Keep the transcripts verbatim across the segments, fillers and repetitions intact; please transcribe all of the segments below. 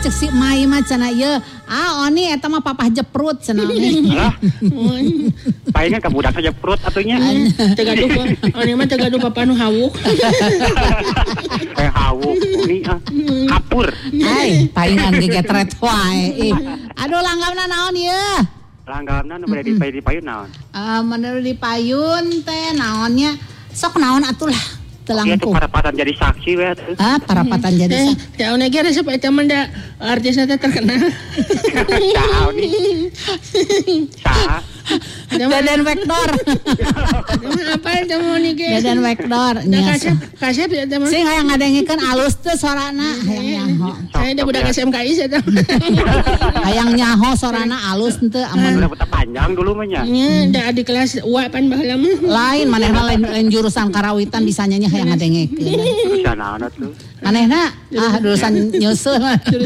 cek si Mai mah cenah ieu. Ah Oni eta mah papah jeprut cenah Oni. Alah. Palingan ka budak saja perut atunya. Tegaduh Oni mah tegaduh papa nu hawuk. Eh hawuk ini ah. Kapur. Ai, palingan gegetret wae. Aduh langgamna naon ieu? Langgamna nu bade di di payun naon? Eh menurut di payun teh naonnya sok naon atuh lah. Iya tuh parapatan jadi saksi we atuh. Ah, parapatan jadi saksi. Ya ona ge resep eta mah da artisna teh terkenal. Saha ni? Saha? Dadan Vektor. Apa eta mah ni ge? Dadan Vektor. Da kasep, kasep eta mah. Sing hayang ngadengikeun alus teh sorana hayang nyaho. Saya da budak S M K I eta. Hayang nyaho sorana alus teu amun udah putar panjang dulu mah nya. Nya da di kelas U A pan baheula mah. lain manehna lain, lain jurusan karawitan bisa nyanyi hayang ngadengikeun. Bisa naon atuh. Manehna ah jurusan nyusul.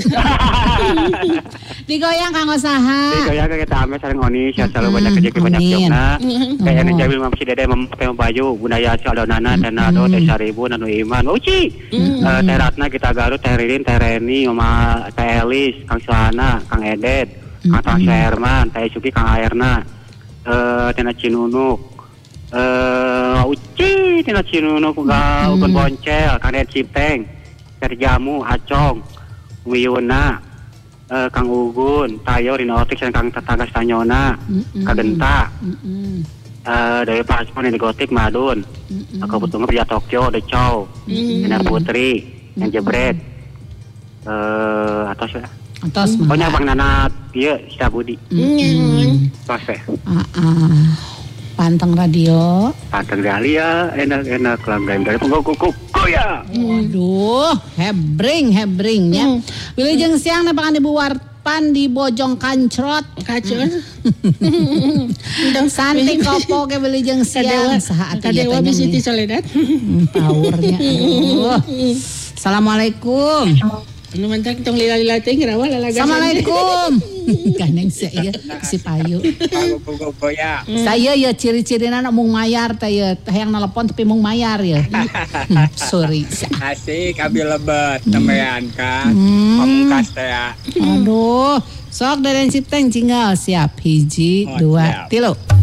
Digoyang kanggo saha? Digoyang ka kita ame sareng Oni sia selalu banyak rezeki banyak jokna. Kayak anu Jabil mah si Dede memakai baju budaya salonana Tenado teh Saribu anu Iman. Uci. Teh Ratna kita Garut teh Ririn teh Reni Oma teh Elis Kang Suhana Kang Edet Kang Tang Herman teh Suki Kang Airna. Eh Tina Cinunuk. Eh Uci Tina Cinunuk uga ukun boncel Kang Den Cipteng. Terjamu Acong Wiyuna Uh, Kang Ugun, Tayo, Rino Otik, dan Kang Tetangga Stanyona, mm-hmm. Kagenta, mm-hmm. uh, dari Pak Asman, di Gotik, Madun, mm-hmm. Aku Putunga, Pria Tokyo, The Chow, mm-hmm. Nenek Putri, mm-hmm. yang Jebret, uh, atas ya? Atas, mm-hmm. Pokoknya Bang Nana, iya, Sita Budi. Mm-hmm. Tos ya? Uh-uh. Panteng radio. Panteng radio, enak-enak, langgaim dari penggokok. Ya. Aduh, hebring hebringnya. Hmm. Wilujeng siang nepakan Ibu Warpan di Bojong Kancrot. Kacun. Santi kopo ke wilujeng siang. Saha atuh Kadewa Bisiti Soledad. Powernya. Aduh. Assalamualaikum. Nu mantak tong lila-lila teh ngerawa lalaga. Assalamualaikum. Gandeng saya si Payu. Ya. Saya ya ciri-cirina mung mayar teh ya. Hayang nelpon tapi mung mayar ya. Sorry. Asik ambil lebet temean kan. Pamungkas teh ya. Aduh, sok Deden Cipteng cinggal siap hiji, dua, tilu.